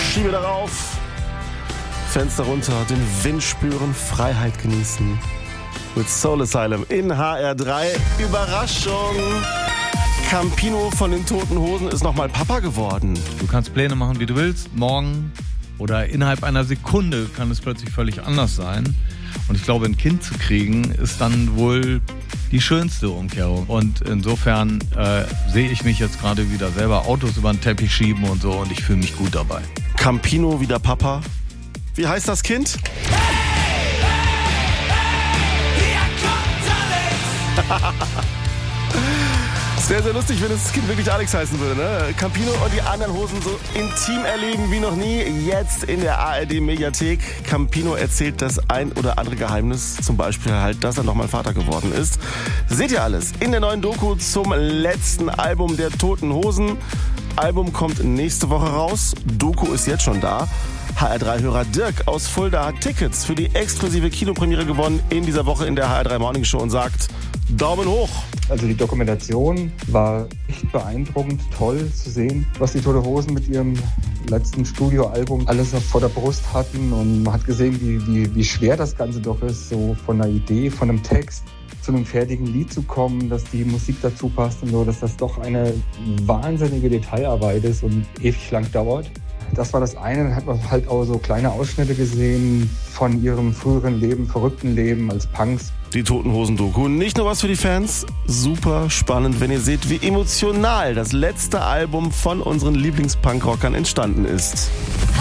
Schiebe darauf. Fenster runter, den Wind spüren, Freiheit genießen. Mit Soul Asylum in HR3. Überraschung! Campino von den Toten Hosen ist nochmal Papa geworden. Du kannst Pläne machen, wie du willst. Morgen oder innerhalb einer Sekunde kann es plötzlich völlig anders sein. Und ich glaube, ein Kind zu kriegen, ist dann wohl die schönste Umkehrung. Und insofern sehe ich mich jetzt gerade wieder selber Autos über den Teppich schieben und so. Und ich fühle mich gut dabei. Campino wieder Papa. Wie heißt das Kind? Sehr, sehr lustig, wenn das Kind wirklich Alex heißen würde, ne? Campino und die anderen Hosen so intim erleben wie noch nie. Jetzt in der ARD-Mediathek. Campino erzählt das ein oder andere Geheimnis. Zum Beispiel halt, dass er nochmal Vater geworden ist. Seht ihr alles in der neuen Doku zum letzten Album der Toten Hosen. Album kommt nächste Woche raus. Doku ist jetzt schon da. HR3-Hörer Dirk aus Fulda hat Tickets für die exklusive Kinopremiere gewonnen in dieser Woche in der HR3 Morning Show und sagt, Daumen hoch. Also die Dokumentation war echt beeindruckend, toll zu sehen, was die Toten Hosen mit ihrem letzten Studioalbum alles noch vor der Brust hatten. Und man hat gesehen, wie schwer das Ganze doch ist, so von einer Idee, von einem Text zu einem fertigen Lied zu kommen, dass die Musik dazu passt und so, dass das doch eine wahnsinnige Detailarbeit ist und ewig lang dauert. Das war das eine. Dann hat man halt auch so kleine Ausschnitte gesehen von ihrem früheren Leben, verrückten Leben als Punks. Die Toten Hosen-Doku. Nicht nur was für die Fans, super spannend, wenn ihr seht, wie emotional das letzte Album von unseren Lieblings-Punkrockern entstanden ist.